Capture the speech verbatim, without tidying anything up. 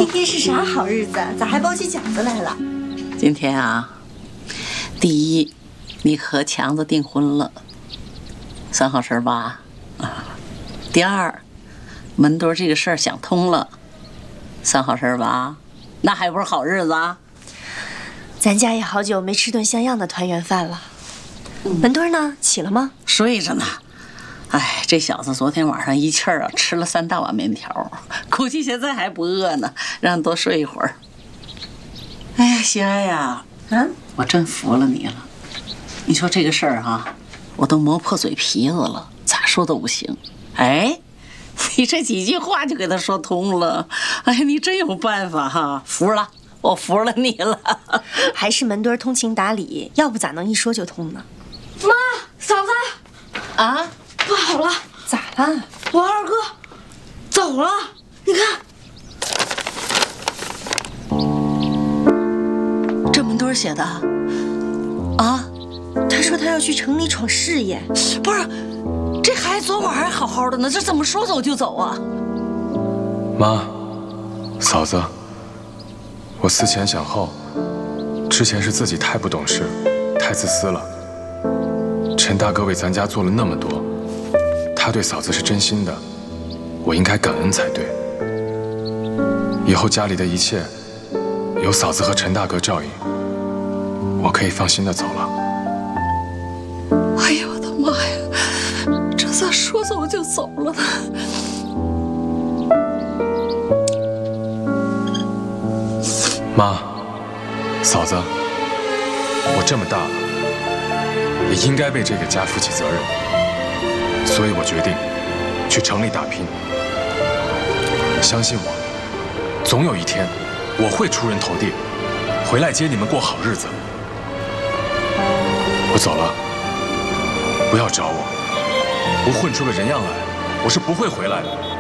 今天是啥好日子？咋还包起饺子来了？ 今天啊，第一，你和强子订婚了，算好事吧？啊。第二，门墩这个事儿想通了，算好事吧？那还不是好日子啊？ 咱家也好久没吃顿像样的团圆饭了。嗯、门墩呢？起了吗？ 睡着呢。哎，这小子昨天晚上一气儿啊吃了三大碗面条，估计现在还不饿呢，让多睡一会儿。哎呀，喜爱呀，嗯，我真服了你了。你说这个事儿啊，我都磨破嘴皮子了，咋说都不行。哎，你这几句话就给他说通了。哎，你真有办法哈，服了，我服了你了。 还是门墩通情达理，要不咋能一说就通呢？ 妈，嫂子， 啊， 不好了！ 咋了？ 我二哥走了，你看。 这门墩写的啊？ 他说他要去城里闯事业。 不是，这孩子昨晚还好好的呢，这怎么说走就走啊？ 妈，嫂子，我思前想后，之前是自己太不懂事，太自私了。陈大哥为咱家做了那么多，他对嫂子是真心的，我应该感恩才对。以后家里的一切有嫂子和陈大哥照应，我可以放心的走了。 哎呀，我的妈呀，这咋说走就走了呢？ 妈，嫂子，我这么大了，也应该为这个家负起责任，所以我决定去城里打拼。相信我，总有一天我会出人头地，回来接你们过好日子。我走了，不要找我，不混出个人样来，我是不会回来的。